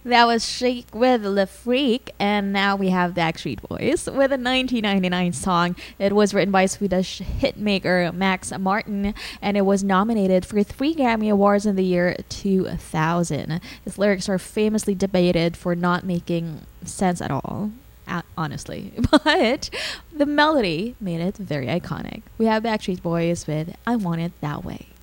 That was Shake with Le Freak, and now we have Backstreet Boys with a 1999 song. It was written by Swedish hitmaker Max Martin, and it was nominated for 3 Grammy Awards in the year 2000. Its lyrics are famously debated for not making sense at all. Honestly, but the melody made it very iconic. We have Backstreet Boys with I Want It That Way.